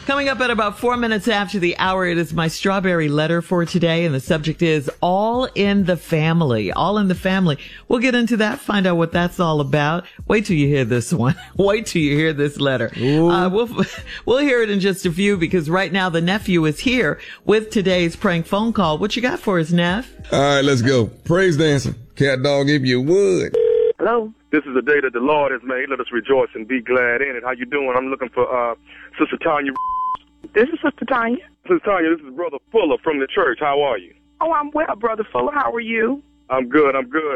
Coming up at about 4 minutes after the hour, it is my strawberry letter for today, and the subject is all in the family. All in the family. We'll get into that, find out what that's all about. Wait till you hear this one. Wait till you hear this letter. We'll hear it in just a few, because right now the nephew is here with today's prank phone call. What you got for us, Neff? All right, let's go. Praise dancing. Cat dog, if you would. Hello? This is the day that the Lord has made. Let us rejoice and be glad in it. How you doing? I'm looking for Sister Tanya. This is Sister Tanya. Sister Tanya, this is Brother Fuller from the church. How are you? Oh, I'm well, Brother Fuller. How are you? I'm good.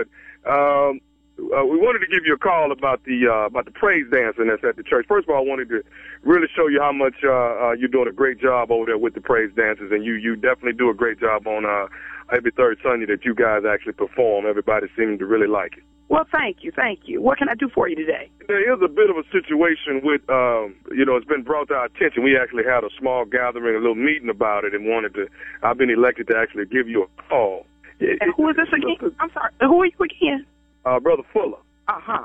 We wanted to give you a call about the praise dancing that's at the church. First of all, I wanted to really show you how much you're doing a great job over there with the praise dancers, and you definitely do a great job on every third Sunday that you guys actually perform. Everybody seems to really like it. Well, thank you. What can I do for you today? There is a bit of a situation with, it's been brought to our attention. We actually had a small gathering, a little meeting about it, and I've been elected to actually give you a call. And who is this again? I'm sorry. Who are you again? Brother Fuller. Uh-huh.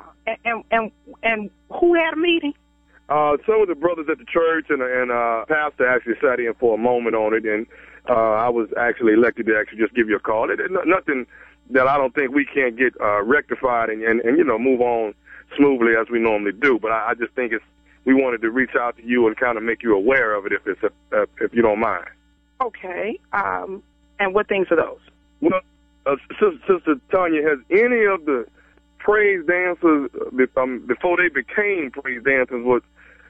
And who had a meeting? Some of the brothers at the church and pastor actually sat in for a moment on it, and I was actually elected to actually just give you a call. Nothing that I don't think we can't get rectified and move on smoothly as we normally do. But I just think we wanted to reach out to you and kind of make you aware of it if you don't mind. Okay. And what things are those? Well, Sister Tanya, has any of the praise dancers before they became praise dancers was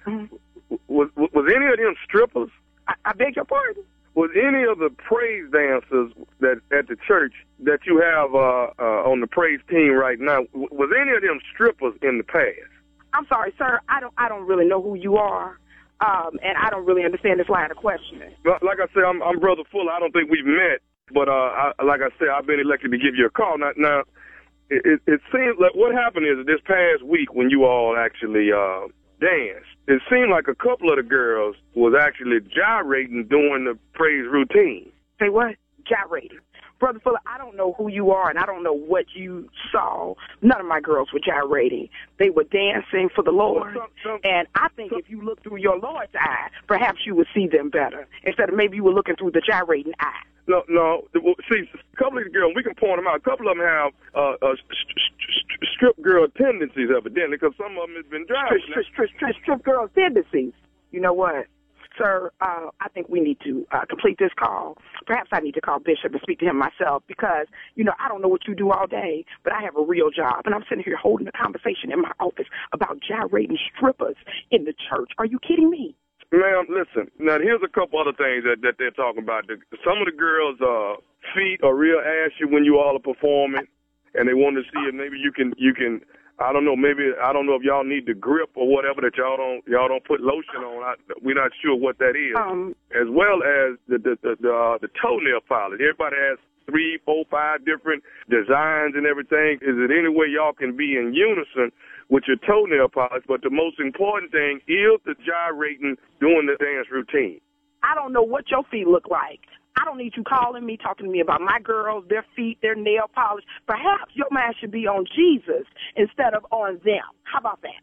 any of them strippers? I beg your pardon? Was any of the praise dancers that at the church that you have on the praise team right now, was any of them strippers in the past? I'm sorry, sir. I don't really know who you are, and I don't really understand this line of questioning. Like I said, I'm Brother Fuller. I don't think we've met, but like I said, I've been elected to give you a call. Now it seems like what happened is this past week when you all actually danced, it seemed like a couple of the girls was actually gyrating during the praise routine. Say what? Gyrating. Brother Fuller, I don't know who you are, and I don't know what you saw. None of my girls were gyrating. They were dancing for the Lord, and I think if you look through your Lord's eye, perhaps you would see them better, instead of maybe you were looking through the gyrating eye. No. See, a couple of the girls, we can point them out. A couple of them have strip girl tendencies, evidently, because some of them has been driving. Strip girl tendencies. You know what? Sir, I think we need to complete this call. Perhaps I need to call Bishop and speak to him myself because, I don't know what you do all day, but I have a real job, and I'm sitting here holding a conversation in my office about gyrating strippers in the church. Are you kidding me? Ma'am, listen. Now, here's a couple other things that they're talking about. Some of the girls' feet are real ashy when you all are performing, and they want to see if maybe you can. I don't know. Maybe I don't know if y'all need the grip or whatever that y'all don't put lotion on. We're not sure what that is. As well as the toenail polish. Everybody has 3, 4, 5 different designs and everything. Is it any way y'all can be in unison with your toenail polish? But the most important thing is the gyrating during the dance routine. I don't know what your feet look like. I don't need you calling me, talking to me about my girls, their feet, their nail polish. Perhaps your mind should be on Jesus instead of on them. How about that?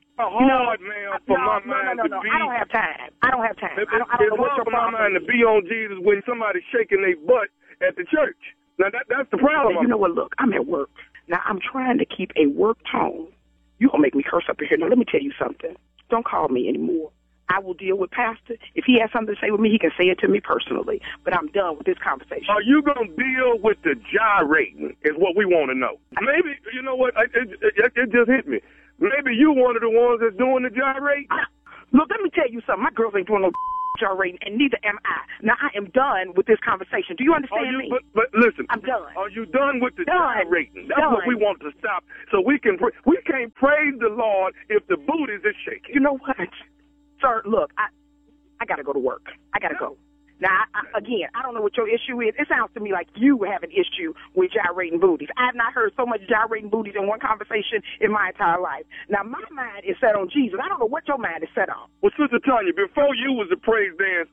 Man, for my mind to be. I don't have time. I don't It's hard for my mind to be on Jesus when somebody's shaking their butt at the church. Now, that's the problem. You know what? Look, I'm at work. Now, I'm trying to keep a work tone. You're going to make me curse up in here. Now, let me tell you something. Don't call me anymore. I will deal with Pastor. If he has something to say with me, he can say it to me personally. But I'm done with this conversation. Are you going to deal with the gyrating is what we want to know. Maybe, you know what, it just hit me. Maybe you one of the ones that's doing the gyrating. Look, let me tell you something. My girls ain't doing no gyrating, and neither am I. Now, I am done with this conversation. Do you understand me? But listen. I'm done. Are you done with the gyrating? That's what we want to stop. So we can't praise the Lord if the booties is shaking. You know what? Sir, look, I got to go to work. I got to go. Now, again, I don't know what your issue is. It sounds to me like you have an issue with gyrating booties. I have not heard so much gyrating booties in one conversation in my entire life. Now, my mind is set on Jesus. I don't know what your mind is set on. Well, Sister Tanya, before you was a praise dance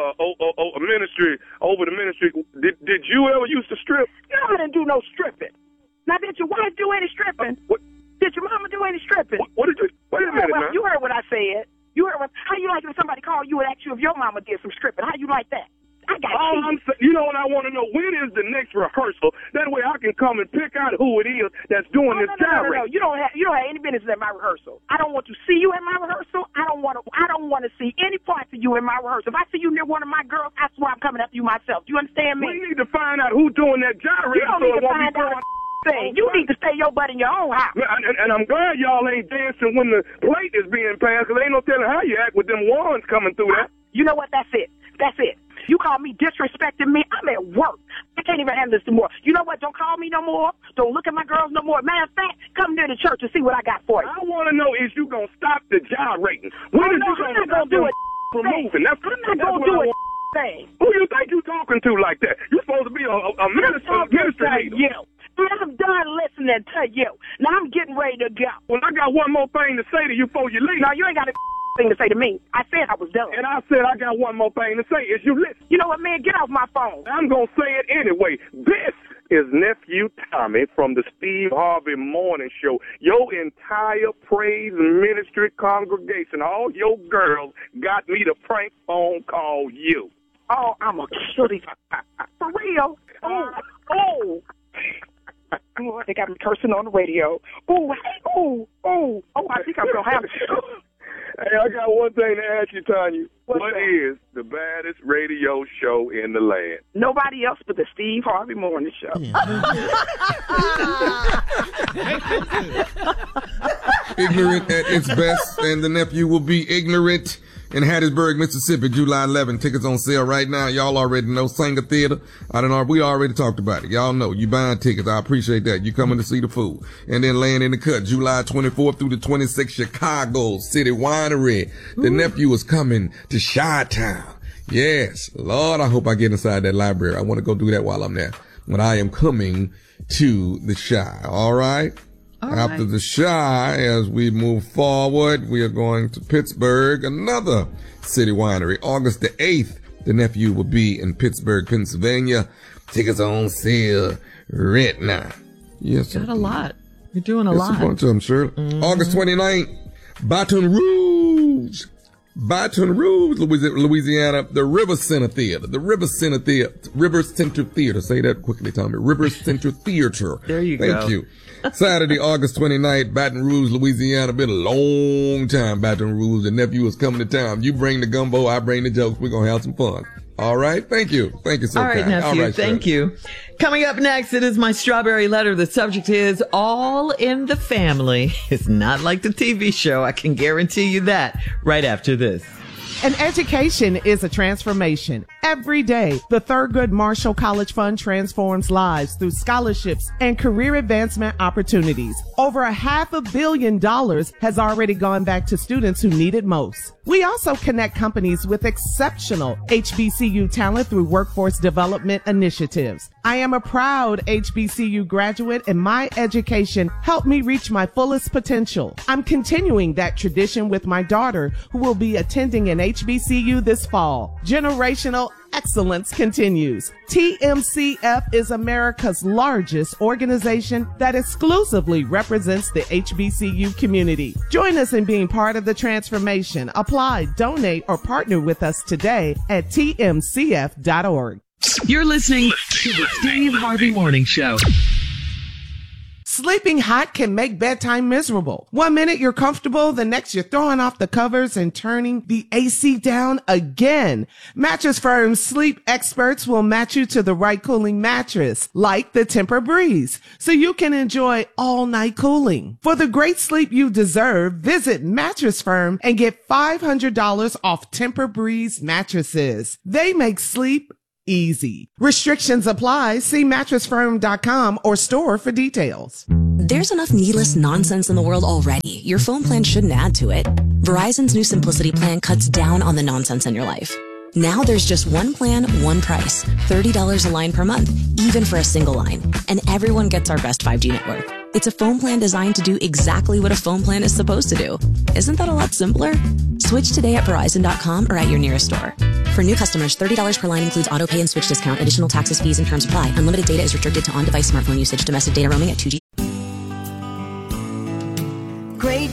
ministry, over the ministry, did you ever used to strip? No, I didn't do no stripping. Now, did your wife do any stripping? What? Did your mama do any stripping? What did you? Wait a minute, man. You heard what I said. You You heard what? How you like if somebody called you and asked you if your mama did some stripping? How you like that? I got you know what I want to know? When is the next rehearsal? That way I can come and pick out who it is that's doing this gyrate. No. You don't have any business at my rehearsal. I don't want to see you at my rehearsal. I don't want to see any parts of you in my rehearsal. If I see you near one of my girls, I swear I'm coming after you myself. Do you understand me? We need to find out who's doing that gyrate. You don't need to find out thing. You need to stay your butt in your own house. And I'm glad y'all ain't dancing when the plate is being passed, because ain't no telling how you act with them wands coming through that. You know what? That's it. That's it. You call me disrespecting me, I'm at work. I can't even handle this anymore. You know what? Don't call me no more. Don't look at my girls no more. Matter of fact, come near the church and see what I got for you. I want to know, is you going to stop the gyrating? When is you going to stop do it? I'm not going to do it thing. Who you think you talking to like that? You're supposed to be a minister leader. I'm done listening to you. Now I'm getting ready to go. Well, I got one more thing to say to you before you leave. No, you ain't got a thing to say to me. I said I was done. And I said I got one more thing to say. Is you listen? You know what, man? Get off my phone. I'm going to say it anyway. This is Nephew Tommy from the Steve Harvey Morning Show. Your entire praise ministry congregation, all your girls, got me to prank phone call you. Oh, I'm a cutie. For real? Oh, they got me cursing on the radio. I think I'm going to have it. Hey, I got one thing to ask you, Tanya. What is the baddest radio show in the land? Nobody else but the Steve Harvey Morning Show. Ignorant at its best, and the nephew will be ignorant in Hattiesburg, Mississippi, July 11. Tickets on sale right now. Y'all already know Sanger Theater. We already talked about it. Y'all know you buying tickets. I appreciate that. You coming to see the food. And then laying in the cut, July 24th through the 26th, Chicago City Winery. The nephew is coming to Chi-Town. Yes. Lord, I hope I get inside that library. I want to go do that while I'm there. When I am coming to the Chi. All right. After the Chi, as we move forward, we are going to Pittsburgh, another city winery. August the 8th, the nephew will be in Pittsburgh, Pennsylvania. Tickets on sale right now. Yes, got a lot. You're doing a lot. A bunch of them, sure. August 29th, Baton Rouge, Louisiana, the River Center Theater. River Center Theater. Say that quickly, Tommy. River Center Theater. There you go. Thank you. Saturday, August 29th, Baton Rouge, Louisiana. Been a long time, Baton Rouge. The nephew is coming to town. You bring the gumbo, I bring the jokes. We're going to have some fun. All right. Thank you. Thank you so much. All right, nephew. All right, thank you. Coming up next, it is my strawberry letter. The subject is All in the Family. It's not like the TV show. I can guarantee you that right after this. An education is a transformation. Every day, the Thurgood Marshall College Fund transforms lives through scholarships and career advancement opportunities. Over $500 million has already gone back to students who need it most. We also connect companies with exceptional HBCU talent through workforce development initiatives. I am a proud HBCU graduate, and my education helped me reach my fullest potential. I'm continuing that tradition with my daughter, who will be attending an HBCU this fall. Generational excellence continues. TMCF is America's largest organization that exclusively represents the HBCU community. Join us in being part of the transformation. Apply, donate, or partner with us today at tmcf.org. You're listening to the Steve Harvey Morning Show. Sleeping hot can make bedtime miserable. 1 minute you're comfortable, the next you're throwing off the covers and turning the AC down again. Mattress Firm's sleep experts will match you to the right cooling mattress, like the Tempur-Breeze, so you can enjoy all-night cooling. For the great sleep you deserve, visit Mattress Firm and get $500 off Tempur-Breeze mattresses. They make sleep easy. Restrictions apply. See mattressfirm.com or store for details. There's enough needless nonsense in the world already. Your phone plan shouldn't add to it. Verizon's new Simplicity plan cuts down on the nonsense in your life. Now there's just one plan, one price, $30 a line per month, even for a single line. And everyone gets our best 5G network. It's a phone plan designed to do exactly what a phone plan is supposed to do. Isn't that a lot simpler? Switch today at Verizon.com or at your nearest store. For new customers, $30 per line includes auto pay and switch discount. Additional taxes, fees, and terms apply. Unlimited data is restricted to on-device smartphone usage. Domestic data roaming at 2G. Great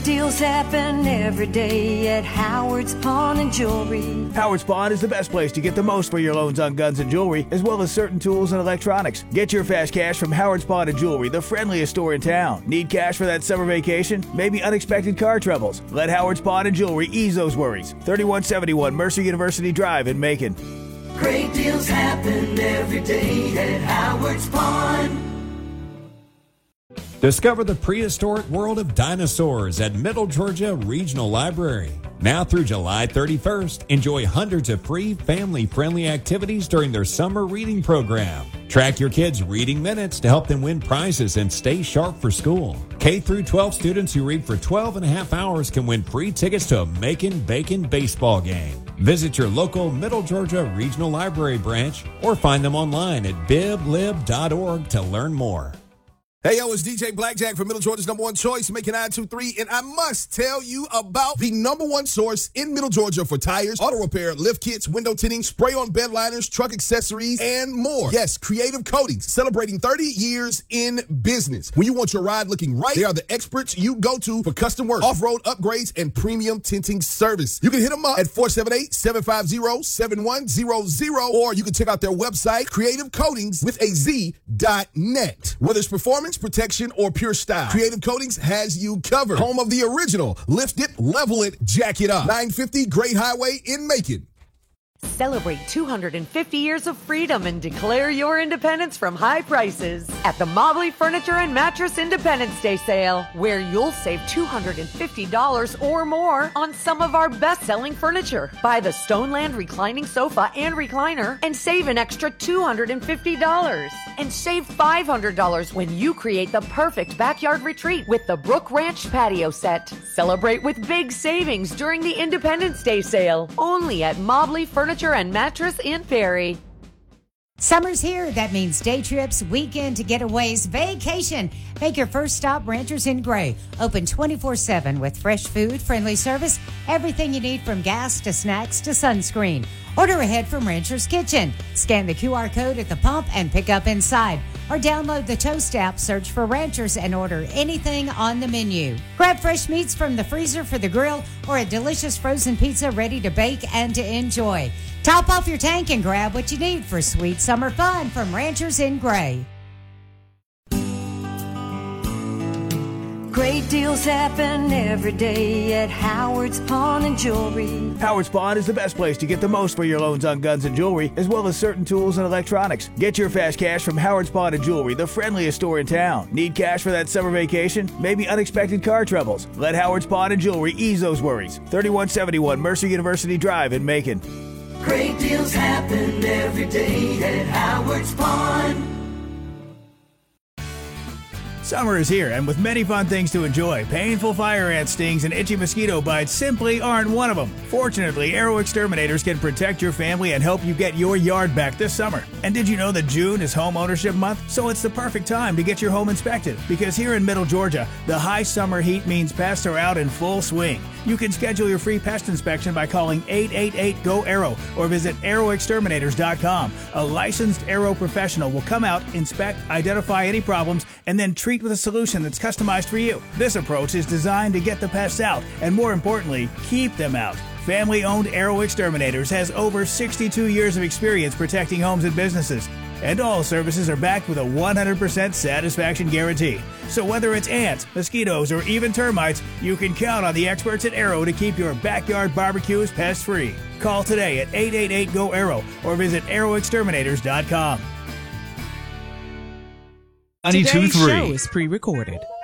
Great deals happen every day at Howard's Pawn and Jewelry. Howard's Pawn is the best place to get the most for your loans on guns and jewelry, as well as certain tools and electronics. Get your fast cash from Howard's Pawn and Jewelry, the friendliest store in town. Need cash for that summer vacation? Maybe unexpected car troubles? Let Howard's Pawn and Jewelry ease those worries. 3171 Mercer University Drive in Macon. Great deals happen every day at Howard's Pawn. Discover the prehistoric world of dinosaurs at Middle Georgia Regional Library. Now through July 31st, enjoy hundreds of free family-friendly activities during their summer reading program. Track your kids' reading minutes to help them win prizes and stay sharp for school. K through 12 students who read for 12 and a half hours can win free tickets to a Macon Bacon baseball game. Visit your local Middle Georgia Regional Library branch or find them online at biblib.org to learn more. Hey, yo, it's DJ Blackjack from Middle Georgia's number one choice, Macon 923, and I must tell you about the number one source in Middle Georgia for tires, auto repair, lift kits, window tinting, spray-on bed liners, truck accessories, and more. Yes, Creative Coatings, celebrating 30 years in business. When you want your ride looking right, they are the experts you go to for custom work, off-road upgrades, and premium tinting service. You can hit them up at 478-750-7100, or you can check out their website, creativecoatingswithaz.net. Whether it's performance, protection, or pure style, Creative Coatings has you covered. Home of the original Lift It, Level It, Jack It Up. 950 Great Highway in Macon. Celebrate 250 years of freedom and declare your independence from high prices at the Mobley Furniture and Mattress Independence Day sale, where you'll save $250 or more on some of our best-selling furniture. Buy the Stoneland reclining sofa and recliner and save an extra $250. And save $500 when you create the perfect backyard retreat with the Brook Ranch patio set. Celebrate with big savings during the Independence Day sale, only at Mobley Furniture and Mattress in Perry. Summer's here. That means day trips, weekend getaways, vacation. Make your first stop Ranchers in Gray. Open 24/7 with fresh food, friendly service, everything you need from gas to snacks to sunscreen. Order ahead from Rancher's Kitchen. Scan the QR code at the pump and pick up inside. Or download the Toast app, search for Ranchers, and order anything on the menu. Grab fresh meats from the freezer for the grill or a delicious frozen pizza ready to bake and to enjoy. Top off your tank and grab what you need for sweet summer fun from Ranchers in Gray. Great deals happen every day at Howard's Pawn and Jewelry. Howard's Pawn is the best place to get the most for your loans on guns and jewelry, as well as certain tools and electronics. Get your fast cash from Howard's Pawn and Jewelry, the friendliest store in town. Need cash for that summer vacation? Maybe unexpected car troubles? Let Howard's Pawn and Jewelry ease those worries. 3171 Mercer University Drive in Macon. Great deals happen every day at Howard's Pawn. Summer is here, and with many fun things to enjoy, painful fire ant stings and itchy mosquito bites simply aren't one of them. Fortunately, Arrow Exterminators can protect your family and help you get your yard back this summer. And did you know that June is Home Ownership Month? So it's the perfect time to get your home inspected, because here in Middle Georgia, the high summer heat means pests are out in full swing. You can schedule your free pest inspection by calling 888-GO-ARROW or visit arrowexterminators.com. A licensed Arrow professional will come out, inspect, identify any problems, and then treat with a solution that's customized for you. This approach is designed to get the pests out and, more importantly, keep them out. Family-owned Arrow Exterminators has over 62 years of experience protecting homes and businesses. And all services are backed with a 100% satisfaction guarantee. So whether it's ants, mosquitoes, or even termites, you can count on the experts at Arrow to keep your backyard barbecues pest-free. Call today at 888-GO-ARROW or visit arrowexterminators.com. Today's show is pre-recorded.